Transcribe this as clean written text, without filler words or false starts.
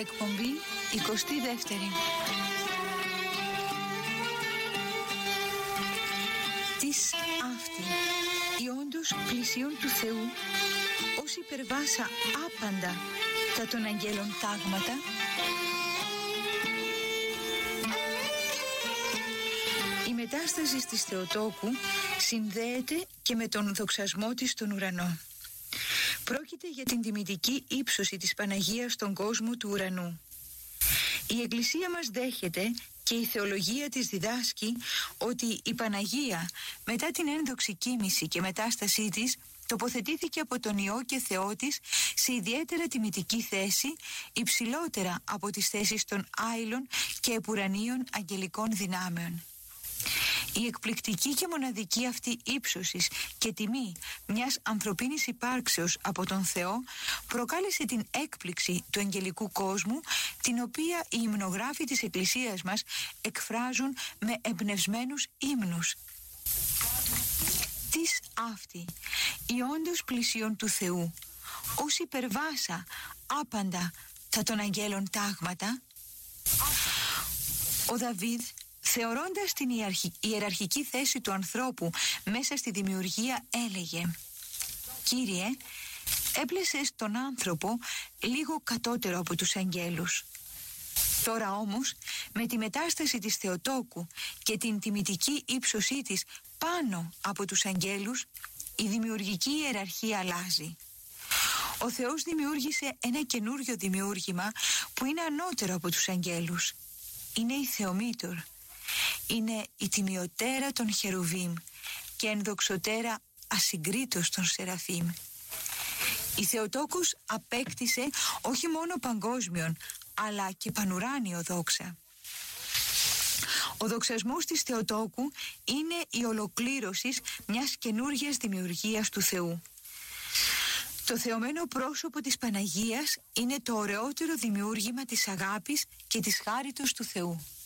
Εκπομπή 22η. Της αυτή, οι όντως πλησίον του Θεού, ως υπερβάσα άπαντα τα των αγγέλων τάγματα, η μετάσταση της Θεοτόκου συνδέεται και με τον δοξασμό της στον ουρανό. Πρόκειται για την τιμητική ύψωση της Παναγίας στον κόσμο του ουρανού. Η Εκκλησία μας δέχεται και η θεολογία της διδάσκει ότι η Παναγία μετά την ένδοξη κοίμηση και μετάστασή της τοποθετήθηκε από τον Υιό και Θεό της σε ιδιαίτερα τιμητική θέση, υψηλότερα από τις θέσεις των άειλων και επουρανίων αγγελικών δυνάμεων. Η εκπληκτική και μοναδική αυτή ύψωσης και τιμή μιας ανθρωπίνης υπάρξεως από τον Θεό προκάλεσε την έκπληξη του αγγελικού κόσμου, την οποία οι υμνογράφοι της Εκκλησίας μας εκφράζουν με εμπνευσμένους ύμνους. Τις αυτή, οι όντως πλησίον του Θεού, ως υπερβάσα άπαντα τα των αγγέλων τάγματα. Ο Δαβίδ, θεωρώντας την ιεραρχική θέση του ανθρώπου μέσα στη δημιουργία, έλεγε: «Κύριε, έπλεσες τον άνθρωπο λίγο κατώτερο από τους αγγέλους». Τώρα όμως, με τη μετάσταση της Θεοτόκου και την τιμητική ύψωσή της πάνω από τους αγγέλους, η δημιουργική ιεραρχία αλλάζει. Ο Θεός δημιούργησε ένα καινούριο δημιούργημα που είναι ανώτερο από τους αγγέλους. Είναι η Θεομήτωρ. Είναι η τιμιωτέρα των Χερουβίμ και ενδοξωτέρα ασυγκρίτως των Σεραφείμ. Η Θεοτόκος απέκτησε όχι μόνο παγκόσμιον, αλλά και πανουράνιο δόξα. Ο δοξασμός της Θεοτόκου είναι η ολοκλήρωση μιας καινούργιας δημιουργίας του Θεού. Το θεωμένο πρόσωπο της Παναγίας είναι το ωραιότερο δημιούργημα της αγάπης και της χάριτος του Θεού.